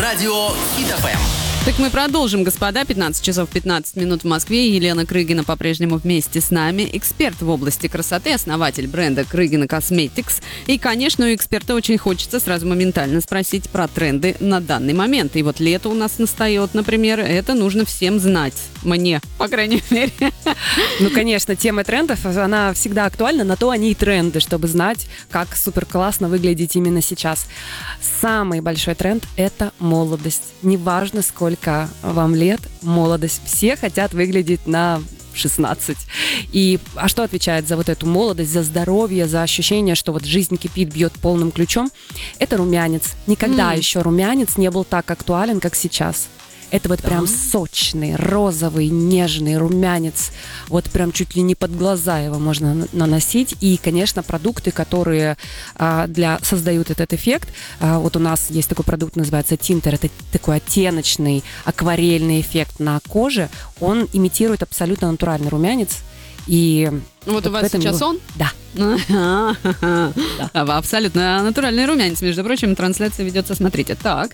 Радио Хит ФМ. Так мы продолжим, господа. 15 часов 15 минут в Москве. Елена Крыгина по-прежнему вместе с нами. Эксперт в области красоты, основатель бренда Крыгина Cosmetics. И, конечно, у эксперта очень хочется сразу моментально спросить про тренды на данный момент. И вот лето у нас настает, например. Это нужно всем знать. Мне, по крайней мере. Ну, конечно, тема трендов, она всегда актуальна. На то они и тренды, чтобы знать, как супер классно выглядеть именно сейчас. Самый большой тренд – это молодость. Неважно, сколько вам лет, молодость. Все хотят выглядеть на 16. А что отвечает за вот эту молодость, за здоровье, за ощущение, что вот жизнь кипит, бьет полным ключом? Это румянец. Никогда еще румянец не был так актуален, как сейчас. Это вот прям сочный, розовый, нежный румянец. Вот прям чуть ли не под глаза его можно наносить. И, конечно, продукты, которые создают этот эффект. Вот у нас есть такой продукт, называется тинтер. Это такой оттеночный, акварельный эффект на коже. Он имитирует абсолютно натуральный румянец. И вот у вас сейчас он? Да. Абсолютно натуральный румянец. Между прочим, трансляция ведется, смотрите, так.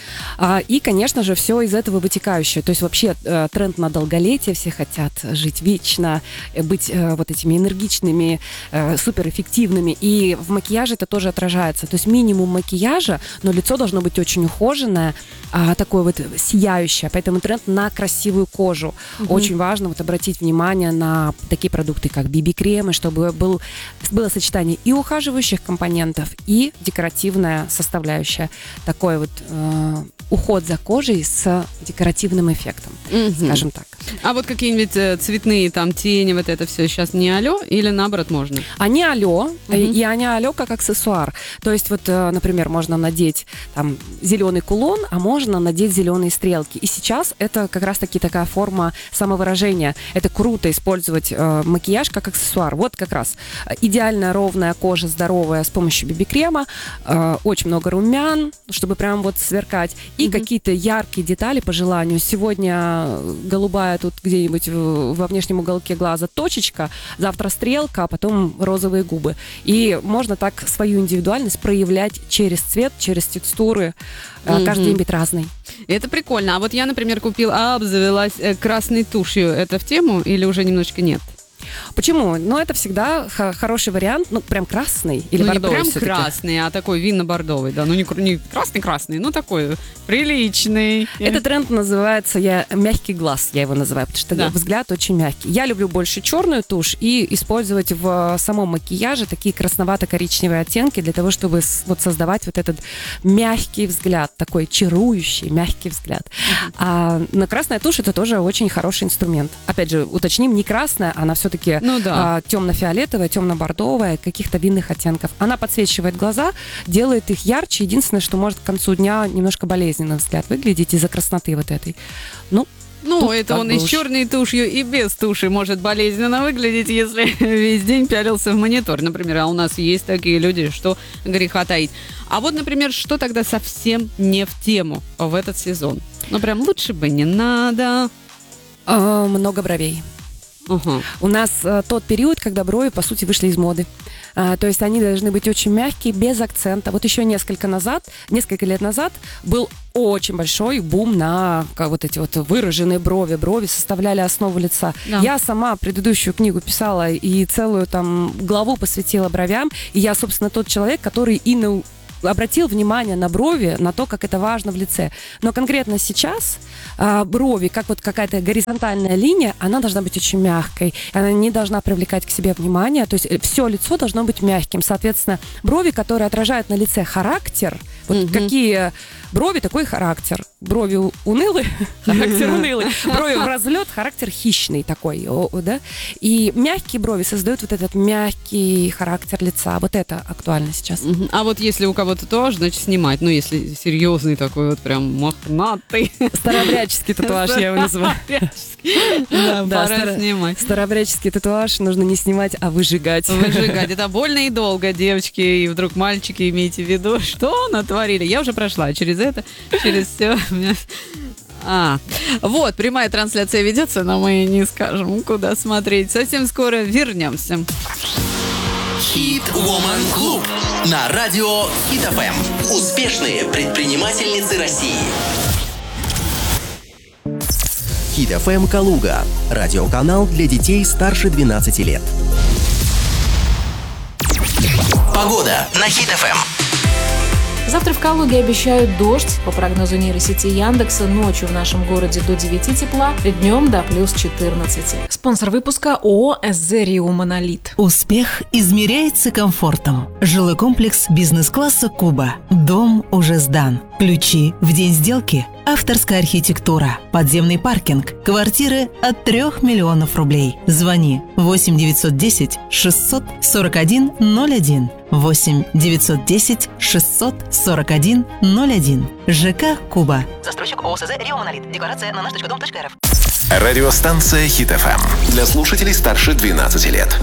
И, конечно же, все из этого вытекающее. То есть вообще тренд на долголетие. Все хотят жить вечно, быть вот этими энергичными, суперэффективными. И в макияже это тоже отражается. То есть минимум макияжа, но лицо должно быть очень ухоженное, такое вот сияющее. Поэтому тренд на красивую кожу. Очень важно вот обратить внимание на такие продукты, как BB-кремы, чтобы было сочетание и ухаживающих компонентов, и декоративная составляющая. Такой вот уход за кожей с декоративным эффектом, скажем так. А вот какие-нибудь цветные там тени, вот это все сейчас не алё или наоборот можно? Они алё, и они алё как аксессуар. То есть вот, например, можно надеть там зеленый кулон, а можно надеть зеленые стрелки. И сейчас это как раз-таки такая форма самовыражения. Это круто использовать макияж как аксессуар. Вот как раз идеальная ровная кожа, здоровая с помощью BB-крема, очень много румян, чтобы прям вот сверкать. И какие-то яркие детали по желанию. Сегодня голубая тут где-нибудь во внешнем уголке глаза точечка, завтра стрелка, а потом розовые губы. И можно так свою индивидуальность проявлять через цвет, через текстуры. Каждый день быть разный. Это прикольно. А вот я, например, обзавелась красной тушью. Это в тему или уже немножечко нет? Почему? Ну, это всегда хороший вариант. Ну, прям красный или бордовый. Не прям все-таки. красный, а такой винно-бордовый. Да, ну не красный-красный, но такой приличный. Этот тренд называется мягкий глаз, я его называю, потому что взгляд очень мягкий. Я люблю больше черную тушь и использовать в самом макияже такие красновато-коричневые оттенки для того, чтобы вот создавать вот этот мягкий взгляд, такой чарующий, мягкий взгляд. Но красная тушь — это тоже очень хороший инструмент. Опять же, уточним, не красная, она все-таки темно-фиолетовая, темно-бордовая, каких-то винных оттенков. Она подсвечивает глаза, делает их ярче. Единственное, что может к концу дня немножко болезненно взгляд выглядеть из-за красноты вот этой. Ну, это он и с черной тушью, и без туши может болезненно выглядеть, если весь день пялился в монитор, например. А у нас есть такие люди, что греха таить. А вот, например, что тогда совсем не в тему в этот сезон? Ну, прям лучше бы не надо. Много бровей. У нас тот период, когда брови, по сути, вышли из моды. То есть они должны быть очень мягкие, без акцента. Вот еще несколько лет назад был очень большой бум на вот эти вот выраженные брови. Брови составляли основу лица. Да. Я сама предыдущую книгу писала и целую там главу посвятила бровям. И я, собственно, тот человек, который обратил внимание на брови, на то, как это важно в лице. Но конкретно сейчас брови, как вот какая-то горизонтальная линия, она должна быть очень мягкой. Она не должна привлекать к себе внимание. То есть все лицо должно быть мягким. Соответственно, брови, которые отражают на лице характер, вот какие брови, такой характер. Брови унылые, характер унылый. Брови в разлет, характер хищный такой. Да? И мягкие брови создают вот этот мягкий характер лица. Вот это актуально сейчас. А вот если у кого-то татуаж, значит снимать. Ну, если серьезный такой вот прям мохнатый. Старообрядческий татуаж я его называю. Пора снимать. Старообрядческий татуаж нужно не снимать, а выжигать. Выжигать. Это больно и долго, девочки. И вдруг мальчики, имейте в виду, что натворили. Я уже прошла через это, через все. Вот, прямая трансляция ведется, но мы не скажем, куда смотреть. Совсем скоро вернемся. Hit Woman Club на радио Hit FM. Успешные предпринимательницы России. Hit FM Калуга. Радиоканал для детей старше 12 лет. Погода на Hit FM. Завтра в Калуге обещают дождь. По прогнозу нейросети Яндекса, ночью в нашем городе до 9 тепла, днем до плюс 14. Спонсор выпуска ООО СЗ «Рио Монолит». Успех измеряется комфортом. Жилой комплекс бизнес-класса «Куба». Дом уже сдан. Ключи в день сделки. Авторская архитектура. Подземный паркинг. Квартиры от 3 миллионов рублей. Звони 8 910 641 01. 8 910 641 01. ЖК «Куба». Застройщик ООО СЗ «Рио Монолит». Декларация на наш.дом.рф. Радиостанция Hit FM для слушателей старше 12 лет.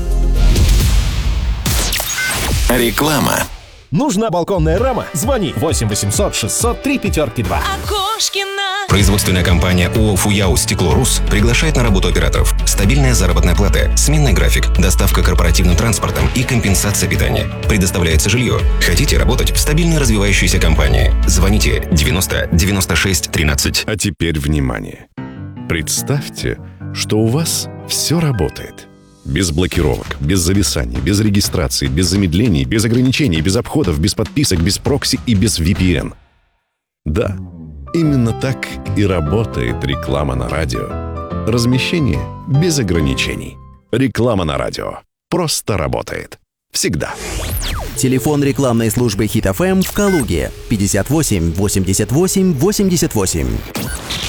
Реклама. Нужна балконная рама? Звони 8 800 603 5-2. Производственная компания ООО «Фуяу Стекло-Рус» приглашает на работу операторов. Стабильная заработная плата, сменный график, доставка корпоративным транспортом и компенсация питания. Предоставляется жилье. Хотите работать в стабильной развивающейся компании? Звоните 90 96 13. А теперь внимание. Представьте, что у вас все работает. Без блокировок, без зависаний, без регистрации, без замедлений, без ограничений, без обходов, без подписок, без прокси и без VPN. Да, именно так и работает реклама на радио. Размещение без ограничений. Реклама на радио просто работает. Всегда. Телефон рекламной службы Hit FM в Калуге 58 88 88.